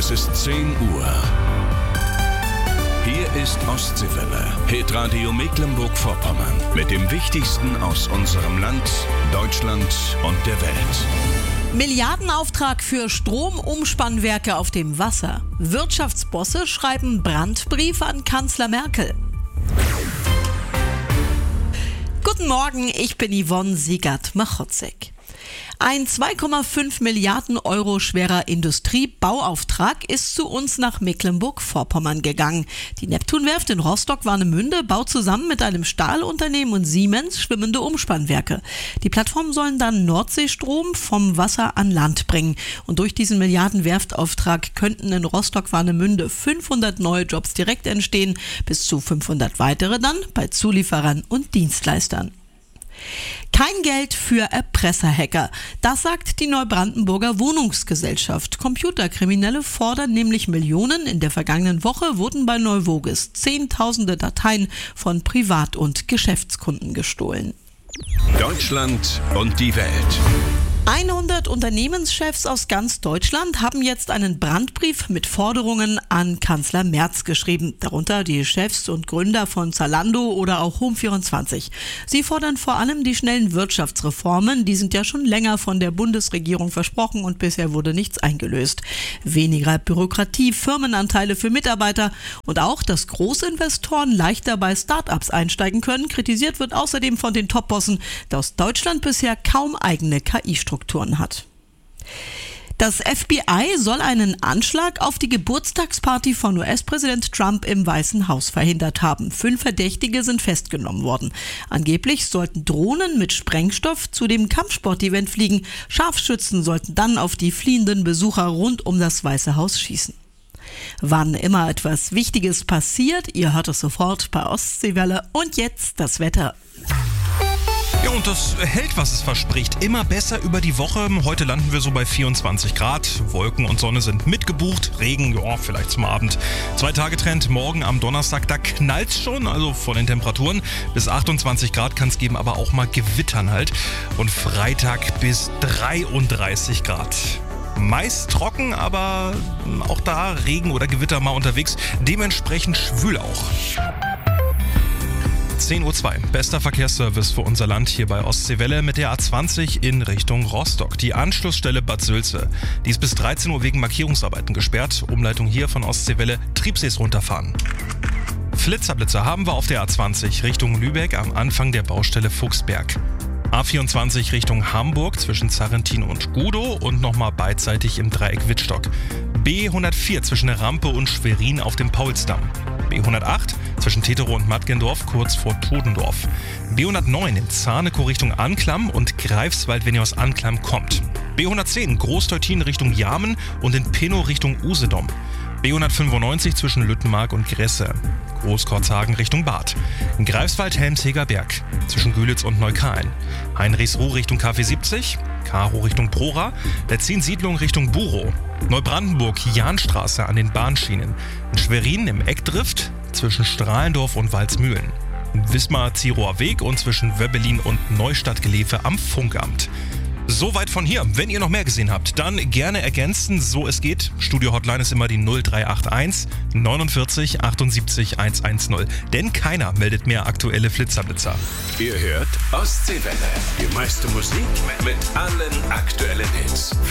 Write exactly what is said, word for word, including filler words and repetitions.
Es ist zehn Uhr. Hier ist Ostseewelle, Hitradio Mecklenburg-Vorpommern. Mit dem Wichtigsten aus unserem Land, Deutschland und der Welt. Milliardenauftrag für Stromumspannwerke auf dem Wasser. Wirtschaftsbosse schreiben Brandbrief an Kanzler Merkel. Guten Morgen, ich bin Yvonne Siegert-Machotzek. Ein zwei Komma fünf Milliarden Euro schwerer Industriebauauftrag ist zu uns nach Mecklenburg-Vorpommern gegangen. Die Neptunwerft in Rostock-Warnemünde baut zusammen mit einem Stahlunternehmen und Siemens schwimmende Umspannwerke. Die Plattformen sollen dann Nordseestrom vom Wasser an Land bringen. Und durch diesen Milliardenwerftauftrag könnten in Rostock-Warnemünde fünfhundert neue Jobs direkt entstehen, bis zu fünfhundert weitere dann bei Zulieferern und Dienstleistern. Kein Geld für Erpresserhacker. Das sagt die Neubrandenburger Wohnungsgesellschaft. Computerkriminelle fordern nämlich Millionen. In der vergangenen Woche wurden bei Neuvoges Zehntausende Dateien von Privat- und Geschäftskunden gestohlen. Deutschland und die Welt. hundert Unternehmenschefs aus ganz Deutschland haben jetzt einen Brandbrief mit Forderungen an Kanzler Merz geschrieben. Darunter die Chefs und Gründer von Zalando oder auch Home vierundzwanzig. Sie fordern vor allem die schnellen Wirtschaftsreformen. Die sind ja schon länger von der Bundesregierung versprochen und bisher wurde nichts eingelöst. Weniger Bürokratie, Firmenanteile für Mitarbeiter und auch, dass Großinvestoren leichter bei Start-ups einsteigen können. Kritisiert wird außerdem von den Top-Bossen, dass Deutschland bisher kaum eigene K I-Strukturen hat. Das F B I soll einen Anschlag auf die Geburtstagsparty von U S-Präsident Trump im Weißen Haus verhindert haben. Fünf Verdächtige sind festgenommen worden. Angeblich sollten Drohnen mit Sprengstoff zu dem Kampfsportevent fliegen. Scharfschützen sollten dann auf die fliehenden Besucher rund um das Weiße Haus schießen. Wann immer etwas Wichtiges passiert, ihr hört es sofort bei Ostseewelle. Und jetzt das Wetter. Ja, und das hält, was es verspricht. Immer besser über die Woche. Heute landen wir so bei vierundzwanzig Grad. Wolken und Sonne sind mitgebucht. Regen, ja, vielleicht zum Abend. Zwei-Tage-Trend morgen am Donnerstag, da knallt's schon, also von den Temperaturen. Bis achtundzwanzig Grad kann es geben, aber auch mal Gewittern halt. Und Freitag bis dreiunddreißig Grad. Meist trocken, aber auch da Regen oder Gewitter mal unterwegs. Dementsprechend schwül auch. zehn Uhr zwei. Bester Verkehrsservice für unser Land hier bei Ostseewelle mit der A zwanzig in Richtung Rostock. Die Anschlussstelle Bad Sülze. Die ist bis dreizehn Uhr wegen Markierungsarbeiten gesperrt. Umleitung hier von Ostseewelle, Triebsees runterfahren. Flitzerblitzer haben wir auf der A zwanzig Richtung Lübeck am Anfang der Baustelle Fuchsberg. A vierundzwanzig Richtung Hamburg zwischen Zarrentin und Gudow und nochmal beidseitig im Dreieck Wittstock. B hundertvier zwischen der Rampe und Schwerin auf dem Paulsdamm. B hundertacht zwischen Teterow und Mattgendorf kurz vor Todendorf. B hundertneun in Zarnekow Richtung Anklam und Greifswald, wenn ihr aus Anklam kommt. B hundertzehn Großteutin Richtung Jarmen und in Pinnow Richtung Usedom. B hundertfünfundneunzig zwischen Lüttenmark und Gresse. Großkorzhagen Richtung Bad. In Greifswald Helmsheger Berg zwischen Gülitz und Neukalen. Heinrichsruh Richtung K V siebzig. Karo Richtung Prora. Letzin-Siedlung Richtung Burow. Neubrandenburg Jahnstraße an den Bahnschienen. In Schwerin im Eckdrift zwischen Strahlendorf und Walsmühlen. In Wismar-Zierower Weg und zwischen Wöbbelin und Neustadt-Gelefe am Funkamt. Soweit von hier. Wenn ihr noch mehr gesehen habt, dann gerne ergänzen, so es geht. Studio-Hotline ist immer die null drei acht eins neunundvierzig achtundsiebzig hundertzehn. Denn keiner meldet mehr aktuelle Flitzerblitzer. Ihr hört Ostseewelle. Die meiste Musik mit allen aktuellen Hits.